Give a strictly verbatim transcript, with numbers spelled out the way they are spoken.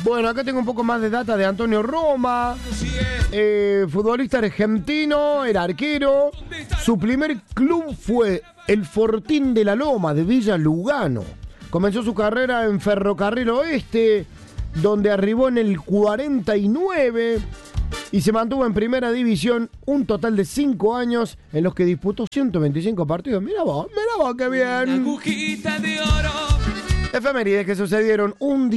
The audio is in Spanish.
Bueno, acá tengo un poco más de data de Antonio Roma, eh, futbolista argentino, era arquero. Su primer club fue el Fortín de la Loma de Villa Lugano. Comenzó su carrera en Ferrocarril Oeste, donde arribó en el cuarenta y nueve y se mantuvo en primera división un total de cinco años en los que disputó ciento veinticinco partidos. Mira vos, mira vos qué bien. Una agujita de oro. Efemérides que sucedieron un día.